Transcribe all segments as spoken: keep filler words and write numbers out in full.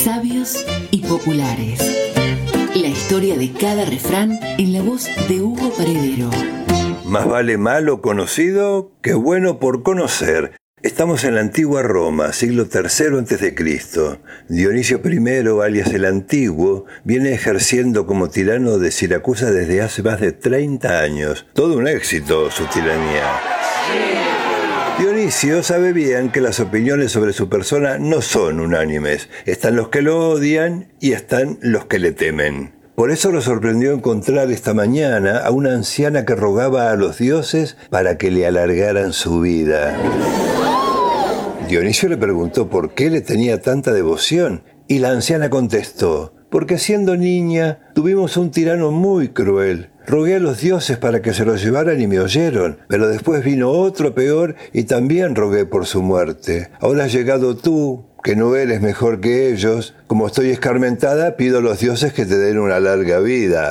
Sabios y populares. La historia de cada refrán en la voz de Hugo Paredero. Más vale malo conocido que bueno por conocer. Estamos en la antigua Roma, siglo tercero antes de Cristo. Dionisio primero, alias el Antiguo, viene ejerciendo como tirano de Siracusa desde hace más de treinta años. Todo un éxito su tiranía. Dionisio sabe bien que las opiniones sobre su persona no son unánimes. Están los que lo odian y están los que le temen. Por eso lo sorprendió encontrar esta mañana a una anciana que rogaba a los dioses para que le alargaran su vida. Dionisio le preguntó por qué le tenía tanta devoción y la anciana contestó: porque siendo niña tuvimos un tirano muy cruel. Rogué a los dioses para que se lo llevaran y me oyeron, pero después vino otro peor y también rogué por su muerte. Ahora has llegado tú, que no eres mejor que ellos. Como estoy escarmentada, pido a los dioses que te den una larga vida.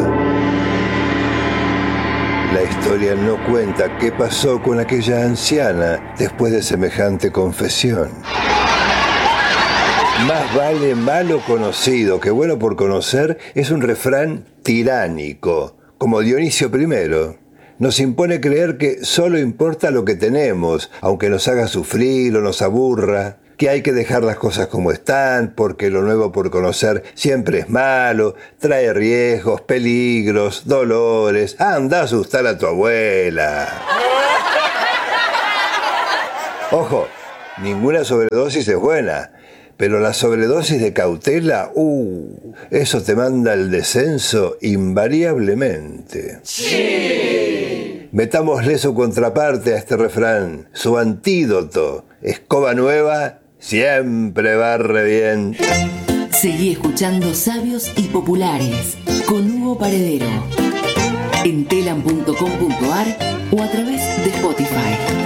La historia no cuenta qué pasó con aquella anciana después de semejante confesión. Más vale malo conocido que bueno por conocer es un refrán tiránico, como Dionisio primero. Nos impone creer que solo importa lo que tenemos, aunque nos haga sufrir o nos aburra, que hay que dejar las cosas como están, porque lo nuevo por conocer siempre es malo, trae riesgos, peligros, dolores. Anda a asustar a tu abuela. Ojo, ninguna sobredosis es buena, pero la sobredosis de cautela, uh, eso te manda al descenso invariablemente. Sí. Metámosle su contraparte a este refrán, su antídoto. Escoba nueva siempre barre bien. Seguí escuchando Sabios y Populares con Hugo Paredero en telam punto com punto ar o a través de Spotify.